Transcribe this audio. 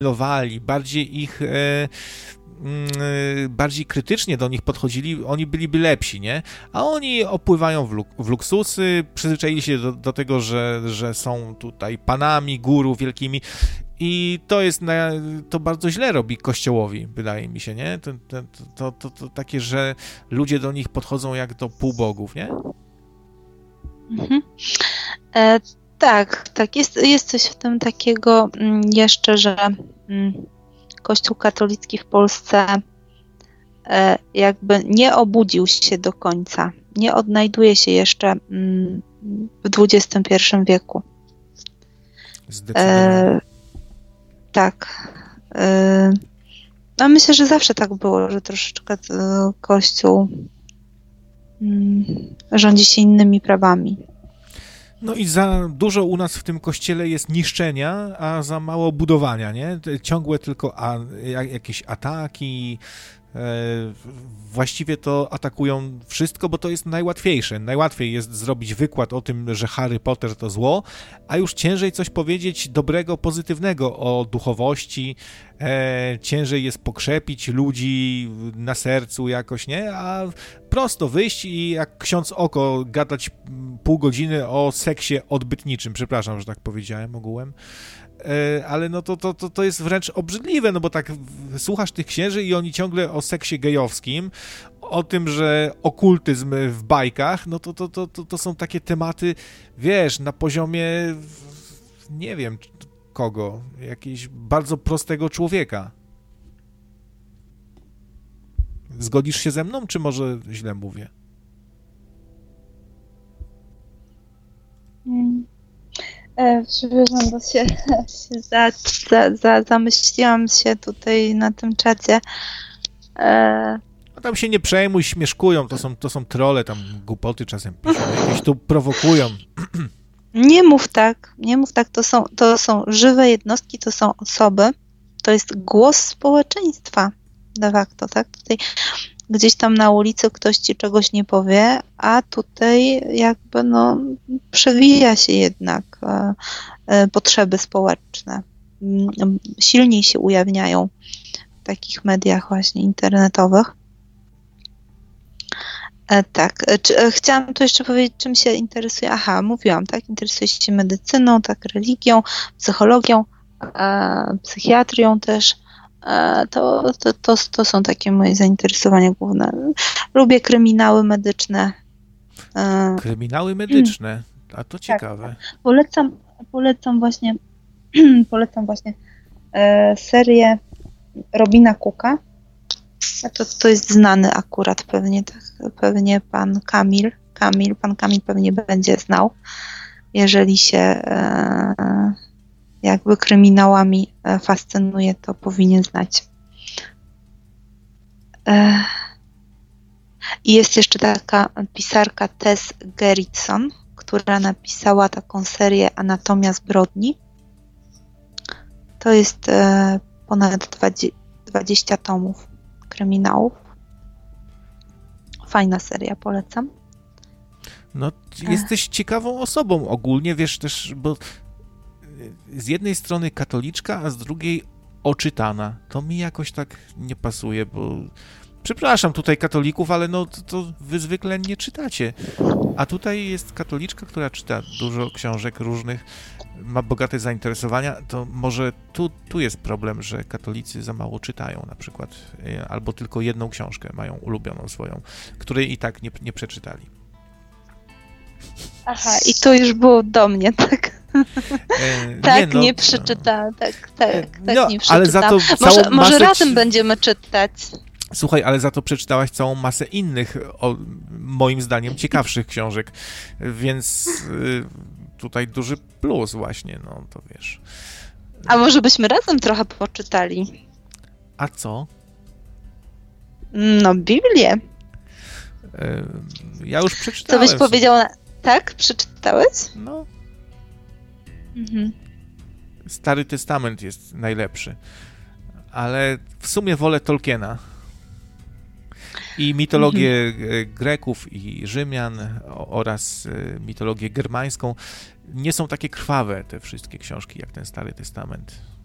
pilnowali, bardziej krytycznie do nich podchodzili, oni byliby lepsi, nie? A oni opływają w luksusy, przyzwyczaili się do tego, że są tutaj panami, guru wielkimi i to bardzo źle robi Kościołowi, wydaje mi się, nie? To takie, że ludzie do nich podchodzą jak do półbogów, nie? Mhm. Tak, jest coś w tym takiego jeszcze, że Kościół katolicki w Polsce jakby nie obudził się do końca, nie odnajduje się jeszcze w XXI wieku. Zdecydowanie. Tak. No myślę, że zawsze tak było, że troszeczkę Kościół rządzi się innymi prawami. No i za dużo u nas w tym kościele jest niszczenia, a za mało budowania, nie? Ciągłe tylko jakieś ataki. Właściwie to atakują wszystko, bo to jest najłatwiejsze. Najłatwiej jest zrobić wykład o tym, że Harry Potter to zło, a już ciężej coś powiedzieć dobrego, pozytywnego o duchowości, ciężej jest pokrzepić ludzi na sercu jakoś, nie? A prosto wyjść i jak ksiądz Oko gadać pół godziny o seksie odbytniczym. Przepraszam, że tak powiedziałem ogółem. Ale no to jest wręcz obrzydliwe, no bo tak słuchasz tych księży i oni ciągle o seksie gejowskim, o tym, że okultyzm w bajkach, no to są takie tematy, wiesz, na poziomie, nie wiem kogo, jakiegoś bardzo prostego człowieka. Zgodzisz się ze mną, czy może źle mówię? Przepraszam, bo się zamyśliłam się tutaj na tym czacie. No tam się nie przejmuj, śmieszkują, to są trolle, tam głupoty czasem piszą, jakieś tu prowokują. Nie mów tak, to są żywe jednostki, to są osoby, to jest głos społeczeństwa de facto, tak? Tutaj gdzieś tam na ulicy ktoś ci czegoś nie powie, a tutaj jakby przewija się jednak potrzeby społeczne. Silniej się ujawniają w takich mediach właśnie internetowych. Tak, chciałam tu jeszcze powiedzieć, czym się interesuję. Aha, mówiłam, tak? Interesuję się medycyną, tak, religią, psychologią, psychiatrią też. To są takie moje zainteresowania główne. Lubię kryminały medyczne. Kryminały medyczne? A to ciekawe. Tak. Polecam właśnie serię Robina Cooka. To jest znany akurat pewnie, tak, pewnie pan Kamil pewnie będzie znał, jeżeli się jakby kryminałami fascynuje, to powinien znać. I jest jeszcze taka pisarka Tess Gerritsen, która napisała taką serię Anatomia zbrodni. To jest ponad 20 tomów kryminałów. Fajna seria, polecam. No, jesteś ciekawą osobą ogólnie, wiesz też, bo z jednej strony katoliczka, a z drugiej oczytana. To mi jakoś tak nie pasuje, bo przepraszam tutaj katolików, ale to wy zwykle nie czytacie. A tutaj jest katoliczka, która czyta dużo książek różnych, ma bogate zainteresowania, to może tu jest problem, że katolicy za mało czytają na przykład, albo tylko jedną książkę mają ulubioną swoją, której i tak nie przeczytali. Aha, i to już było do mnie, tak? Tak, nie przeczytałam, tak, nie przeczytałam. Ale za to może razem będziemy czytać. Słuchaj, ale za to przeczytałaś całą masę innych, moim zdaniem, ciekawszych książek, więc tutaj duży plus właśnie, no to wiesz. A może byśmy razem trochę poczytali? A co? No, Biblię. Ja już przeczytałem. Co byś powiedział? Tak? Przeczytałeś? No. Mhm. Stary Testament jest najlepszy, ale w sumie wolę Tolkiena. I mitologię Greków i Rzymian oraz mitologię germańską nie są takie krwawe te wszystkie książki jak ten Stary Testament.